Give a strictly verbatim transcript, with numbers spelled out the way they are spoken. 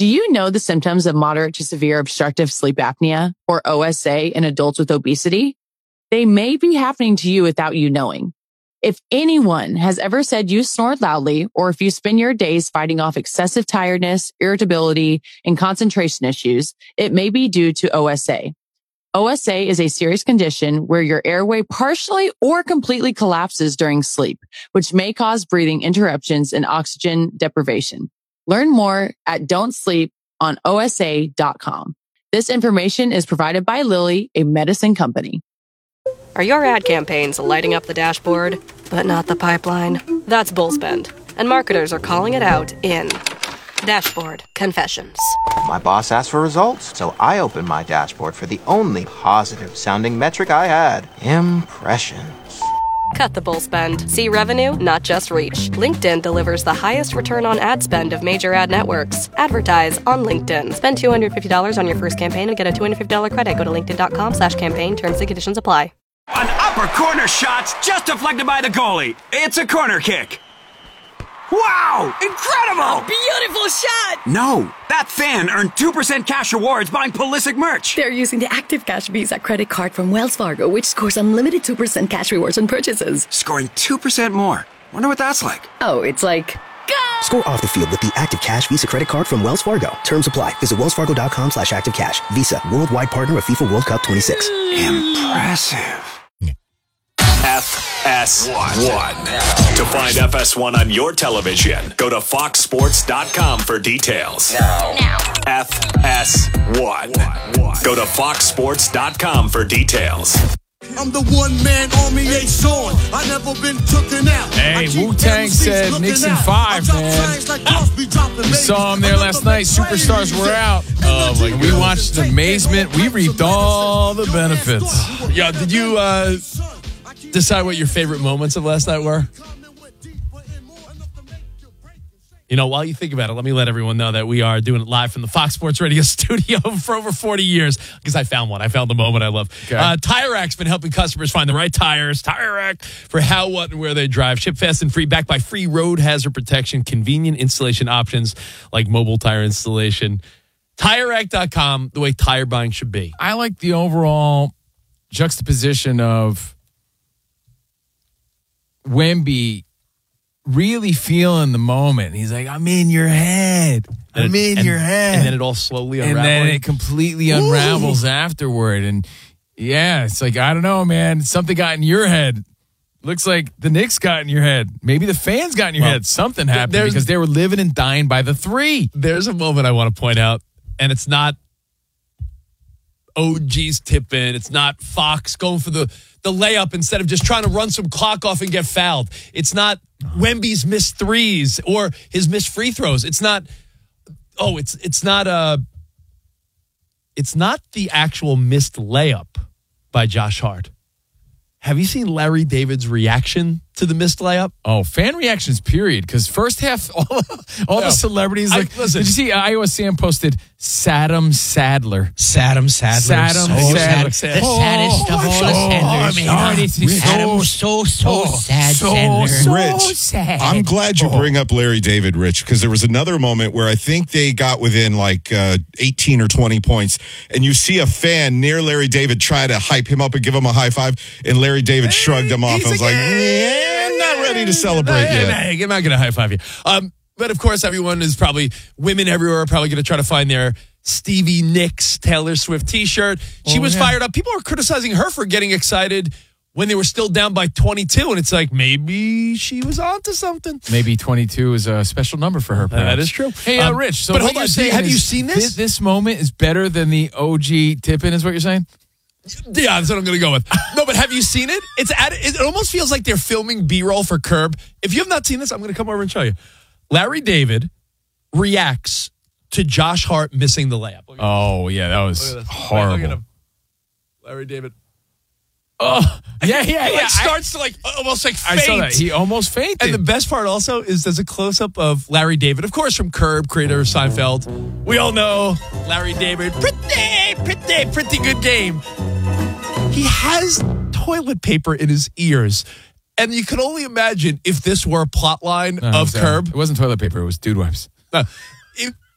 Do you know the symptoms of moderate to severe obstructive sleep apnea, or O S A, in adults with obesity? They may be happening to you without you knowing. If anyone has ever said you snore loudly, or if you spend your days fighting off excessive tiredness, irritability, and concentration issues, it may be due to O S A. O S A is a serious condition where your airway partially or completely collapses during sleep, which may cause breathing interruptions and oxygen deprivation. Learn more at don't sleep on O S A dot com. This information is provided by Lilly, a medicine company. Are your ad campaigns lighting up the dashboard, but not the pipeline? That's Bullspend, and marketers are calling it out in Dashboard Confessions. My boss asked for results, so I opened my dashboard for the only positive-sounding metric I had, impressions. Cut the bull spend. See revenue, not just reach. LinkedIn delivers the highest return on ad spend of major ad networks. Advertise on LinkedIn. Spend two hundred fifty dollars on your first campaign and get a two hundred fifty dollars credit. Go to linkedin.com slash campaign. Terms and conditions apply. An upper corner shot's just deflected by the goalie. It's a corner kick. Wow! Incredible! Beautiful shot! No, that fan earned two percent cash rewards buying Pulisic merch. They're using the Active Cash Visa credit card from Wells Fargo, which scores unlimited two percent cash rewards on purchases. Scoring two percent more. Wonder what that's like. Oh, it's like... Go! Score off the field with the Active Cash Visa credit card from Wells Fargo. Terms apply. Visit wellsfargo.com slash active cash. Visa, worldwide partner of FIFA World Cup twenty-six. Impressive. F S one. To find F S one on your television, go to fox sports dot com for details. Now. Now. F S one. Go to fox sports dot com for details. I'm the one-man army, ain't sworn. I never been taken out. Hey, Wu-Tang said Nixon five, man. We saw him there last night. Superstars were out. Oh, like we watched amazement. We reaped all the benefits. Yeah, did you uh, decide what your favorite moments of last night were? You know, while you think about it, let me let everyone know that we are doing it live from the Fox Sports Radio studio for over forty years, because I found one. I found the moment I love. Okay. Uh, Tire Rack's been helping customers find the right tires. Tire Rack for how, what, and where they drive. Ship fast and free, backed by free road hazard protection, convenient installation options like mobile tire installation. Tire Rack dot com, the way tire buying should be. I like the overall juxtaposition of Wemby really feeling the moment. He's like, I'm in your head. And I'm it, in and, your head. And then it all slowly unravels. And then it completely unravels Ooh. afterward. And yeah, it's like, I don't know, man. Something got in your head. Looks like the Knicks got in your head. Maybe the fans got in your well, head. Something happened because they were living and dying by the three. There's a moment I want to point out, and it's not O G's tip in. It's not Fox going for the, the layup instead of just trying to run some clock off and get fouled. It's not Wemby's missed threes or his missed free throws. It's not, oh, it's it's not uh it's not the actual missed layup by Josh Hart. Have you seen Larry David's reaction to the missed layup? Oh, fan reactions, period. Because first half, all, all no, the celebrities. Like, I, listen, did you see Iowa Sam posted Saddam Sadler? Saddam Sadler. Saddam so Sadler. The saddest of all the Sandlers. Saddam, so, so sad, so, Sandler. So Rich, sad. I'm glad you bring up Larry David, Rich, because there was another moment where I think they got within like uh, eighteen or twenty points, and you see a fan near Larry David try to hype him up and give him a high five, and Larry David shrugged him off. I was like, yeah, I'm not ready to celebrate hey, yet. Hey, I'm not going to high five you. Um, but of course, everyone is probably, women everywhere are probably going to try to find their Stevie Nicks Taylor Swift t-shirt. She oh, was yeah. fired up. People are criticizing her for getting excited when they were still down by twenty-two. And it's like, maybe she was onto something. Maybe twenty-two is a special number for her. Perhaps. That is true. Hey, uh, Rich, so but what hold on, saying have is, you seen this? this? This moment is better than the O G tip-in, is what you're saying? Yeah, that's what I'm going to go with. No, but have you seen it? It's at, It almost feels like they're filming B-roll for Curb. If you have not seen this, I'm going to come over and show you. Larry David reacts to Josh Hart missing the layup. Oh, yeah, that was horrible. Look at him. Larry David. Oh, yeah, yeah, he yeah. Like starts I, to like almost like faint. I saw that. He almost fainted. And the best part also is there's a close-up of Larry David, of course, from Curb, creator of Seinfeld. We all know Larry David. Pretty, pretty, pretty good game. He has toilet paper in his ears. And you can only imagine if this were a plot line no, of it was, Curb. Uh, it wasn't toilet paper. It was dude wipes. Uh, if,